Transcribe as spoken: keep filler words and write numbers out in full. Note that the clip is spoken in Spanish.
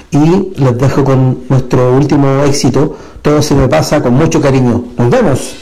y les dejo con nuestro último éxito, Todo se me pasa, con mucho cariño. Nos vemos.